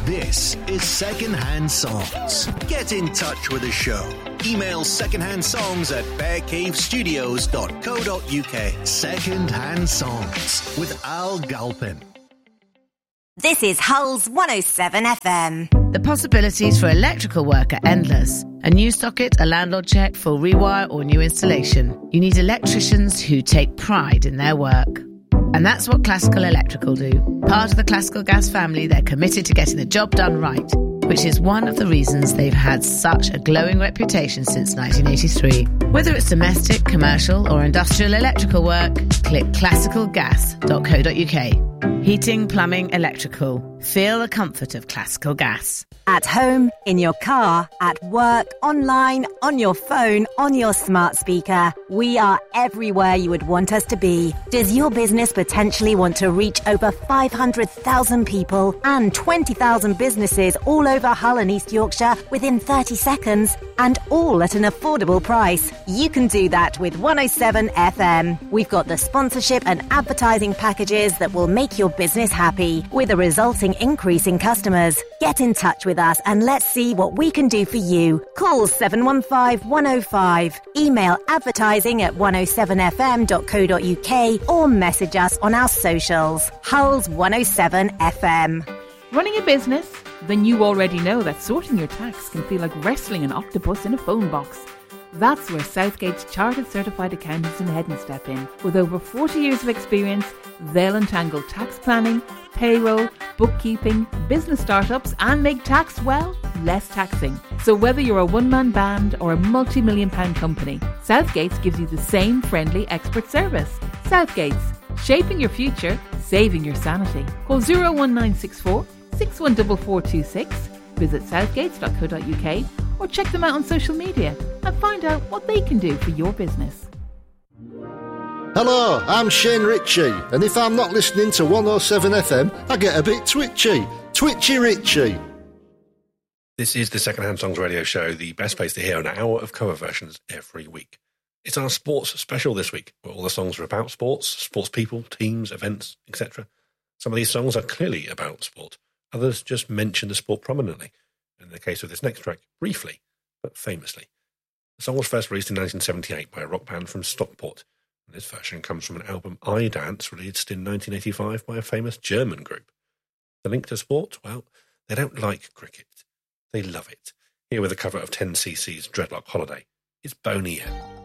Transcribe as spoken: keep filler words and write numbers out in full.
This is Secondhand Songs. Get in touch with the show. Email secondhandsongs at bearcavestudios dot co dot uk. Secondhand Songs with Al Galpin. This is Hull's one oh seven F M. The possibilities for electrical work are endless. A new socket, a landlord check, full rewire or new installation. You need electricians who take pride in their work. And that's what Classical Electrical do. Part of the Classical Gas family, they're committed to getting the job done right, which is one of the reasons they've had such a glowing reputation since nineteen eighty-three. Whether it's domestic, commercial or industrial electrical work, click classical gas dot co dot uk. Heating, plumbing, electrical. Feel the comfort of Classical Gas. At home, in your car, at work, online, on your phone, on your smart speaker. We are everywhere you would want us to be. Does your business potentially want to reach over five hundred thousand people and twenty thousand businesses all over Hull and East Yorkshire within thirty seconds and all at an affordable price? You can do that with one oh seven F M. We've got the sponsorship and advertising packages that will make your business happy with a resulting increase in customers. Get in touch with us and let's see what we can do for you. Call seven one five, one oh five, email advertising at one oh seven f m dot co dot uk or message us on our socials. Hull's one oh seven F M. Running a business? Then you already know that sorting your tax can feel like wrestling an octopus in a phone box. That's where Southgate's Chartered Certified Accountants in Hedden step in. With over forty years of experience, they'll untangle tax planning, payroll, bookkeeping, business startups and make tax, well, less taxing. So whether you're a one-man band or a multi-million pound company, Southgate's gives you the same friendly expert service. Southgate's, shaping your future, saving your sanity. Call zero one nine six four, six one four four two six, visit southgates dot co dot uk or check them out on social media and find out what they can do for your business. Hello, I'm Shane Ritchie, and if I'm not listening to one oh seven F M, I get a bit twitchy. Twitchy Ritchie. This is the Secondhand Songs radio show, the best place to hear an hour of cover versions every week. It's our sports special this week, where all the songs are about sports, sports people, teams, events, et cetera. Some of these songs are clearly about sport. Others just mention the sport prominently. In the case of this next track, briefly, but famously. The song was first released in nineteen seventy-eight by a rock band from Stockport. And this version comes from an album, I Dance, released in nineteen eighty-five by a famous German group. The link to sport? Well, they don't like cricket. They love it. Here with a cover of ten C C's Dreadlock Holiday is Boney M.